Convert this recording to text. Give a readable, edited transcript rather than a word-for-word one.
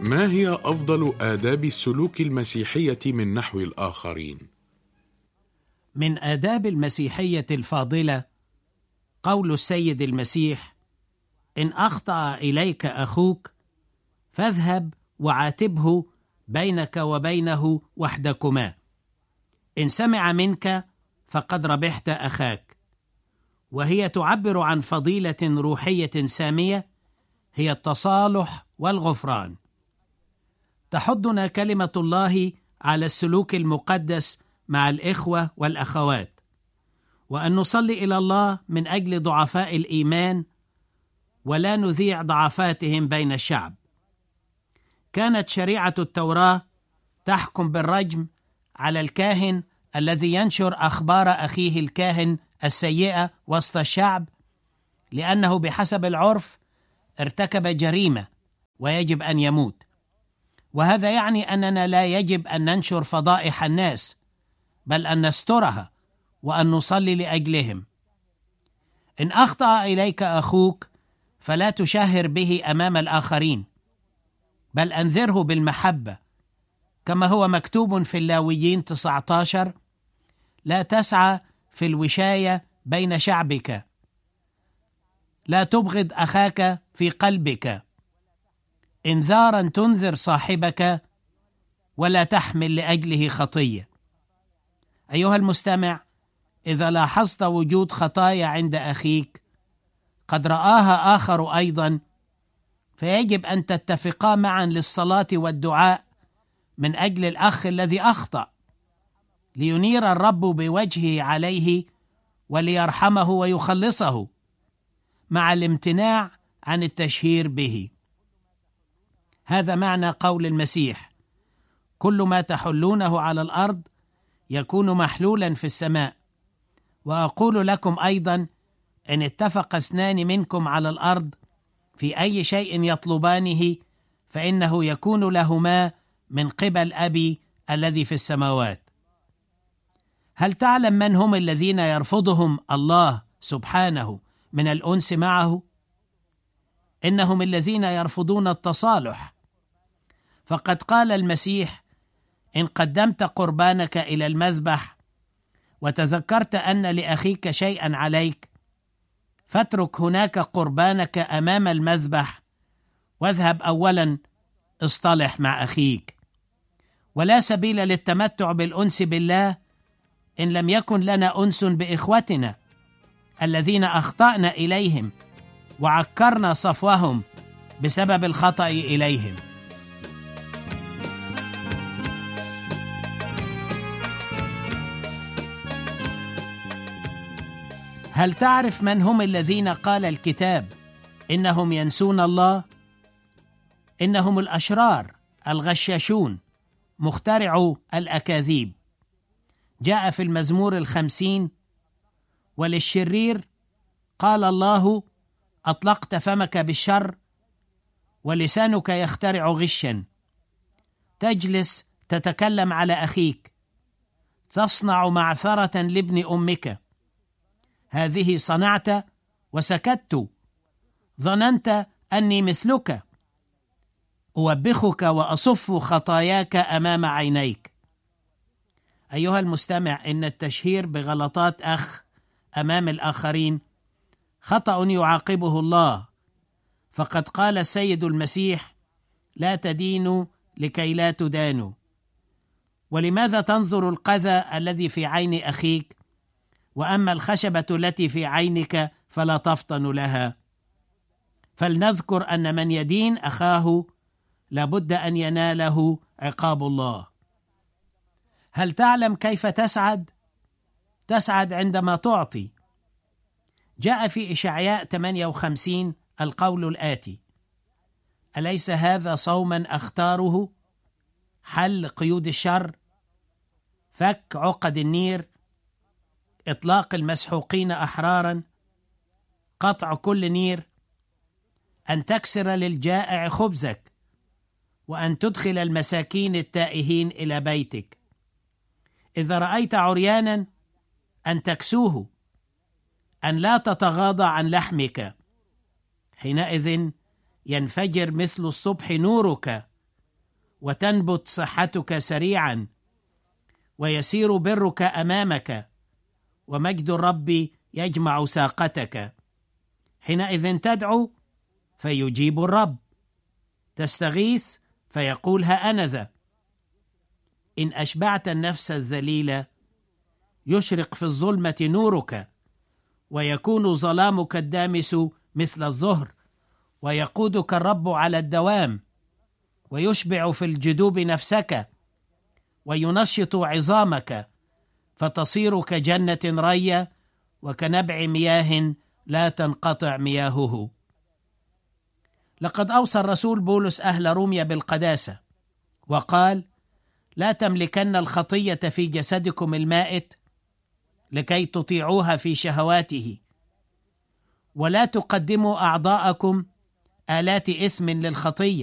ما هي أفضل آداب السلوك المسيحية من نحو الآخرين؟ من آداب المسيحية الفاضلة قول السيد المسيح: إن أخطأ إليك أخوك فاذهب وعاتبه بينك وبينه وحدكما، إن سمع منك فقد ربحت أخاك. وهي تعبر عن فضيلة روحية سامية هي التصالح والغفران. تحضنا كلمة الله على السلوك المقدس مع الإخوة والأخوات، وأن نصلي إلى الله من أجل ضعفاء الإيمان ولا نذيع ضعفاتهم بين الشعب. كانت شريعة التوراة تحكم بالرجم على الكاهن الذي ينشر أخبار أخيه الكاهن السيئة وسط الشعب، لأنه بحسب العرف ارتكب جريمة ويجب أن يموت. وهذا يعني أننا لا يجب أن ننشر فضائح الناس، بل أن نسترها وأن نصلي لأجلهم. إن أخطأ إليك أخوك فلا تشهر به أمام الآخرين، بل أنذره بالمحبة، كما هو مكتوب في اللاويين 19: لا تسعى في الوشاية بين شعبك، لا تبغض أخاك في قلبك، إنذارا تنذر صاحبك ولا تحمل لأجله خطية. أيها المستمع، إذا لاحظت وجود خطايا عند أخيك قد رآها آخر أيضا، فيجب أن تتفقا معا للصلاة والدعاء من أجل الأخ الذي أخطأ، لينير الرب بوجهه عليه وليرحمه ويخلصه، مع الامتناع عن التشهير به. هذا معنى قول المسيح: كل ما تحلونه على الأرض يكون محلولا في السماء. وأقول لكم أيضا: إن اتفق اثنان منكم على الأرض في أي شيء يطلبانه فإنه يكون لهما من قبل أبي الذي في السماوات. هل تعلم من هم الذين يرفضهم الله سبحانه من الأنس معه؟ إنهم الذين يرفضون التصالح. فقد قال المسيح: إن قدمت قربانك إلى المذبح وتذكرت أن لأخيك شيئا عليك، فاترك هناك قربانك أمام المذبح واذهب أولا اصطلح مع أخيك. ولا سبيل للتمتع بالأنس بالله إن لم يكن لنا أنس بإخوتنا الذين أخطأنا إليهم وعكرنا صفوهم بسبب الخطأ إليهم. هل تعرف من هم الذين قال الكتاب إنهم ينسون الله؟ إنهم الأشرار الغشاشون مخترعو الأكاذيب. جاء في المزمور 50: وللشرير قال الله: أطلقت فمك بالشر ولسانك يخترع غشا. تجلس تتكلم على أخيك، تصنع معثرة لابن أمك. هذه صنعت وسكت، ظننت أني مثلك، أوبخك وأصف خطاياك أمام عينيك. أيها المستمع، إن التشهير بغلطات أخ أمام الآخرين خطأ يعاقبه الله، فقد قال السيد المسيح: لا تدينوا لكي لا تدانوا. ولماذا تنظر القذى الذي في عين أخيك، وأما الخشبة التي في عينك فلا تفطن لها؟ فلنذكر أن من يدين أخاه لابد أن يناله عقاب الله. هل تعلم كيف تسعد؟ تسعد عندما تعطي. جاء في إشعياء 58 القول الآتي: أليس هذا صوما أختاره؟ حل قيود الشر، فك عقد النير، إطلاق المسحوقين أحرارا، قطع كل نير، أن تكسر للجائع خبزك، وأن تدخل المساكين التائهين إلى بيتك. إذا رأيت عريانا أن تكسوه، أن لا تتغاضى عن لحمك، حينئذ ينفجر مثل الصبح نورك وتنبت صحتك سريعا، ويسير برك أمامك، ومجد الرب يجمع ساقتك. حينئذ تدعو فيجيب الرب، تستغيث فيقول ها أنا ذا. إن أشبعت النفس الذليلة يشرق في الظلمة نورك، ويكون ظلامك الدامس مثل الظهر، ويقودك الرب على الدوام، ويشبع في الجدوب نفسك، وينشط عظامك، فتصير كجنة رية، وكنبع مياه لا تنقطع مياهه. لقد أوصى الرسول بولس أهل روميا بالقداسة، وقال: لا تملكن الخطية في جسدكم المائت لكي تطيعوها في شهواته، ولا تقدموا أعضاءكم آلات إثم للخطية،